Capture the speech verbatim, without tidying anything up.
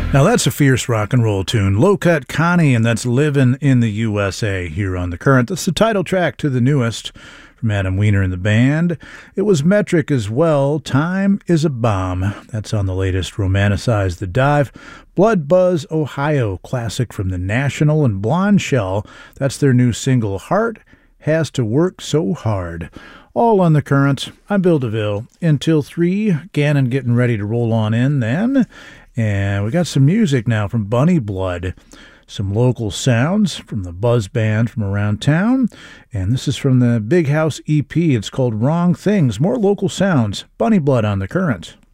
Now that's a fierce rock and roll tune. Low Cut Connie, and that's Livin' in the U S A here on The Current. That's the title track to the newest from Adam Weiner and the band. It was Metric as well. Time is a Bomb. That's on the latest Romanticize the Dive. Blood Buzz Ohio, classic from The National, and Blonde Shell. That's their new single, Heart Has to Work So Hard. All on The Current. I'm Bill DeVille. Until three, Gannon getting ready to roll on in then. And we got some music now from Bunny Blood. Some local sounds from the Buzz Band from around town. And this is from the Big House E P. It's called Wrong Things. More local sounds. Bunny Blood on The Current.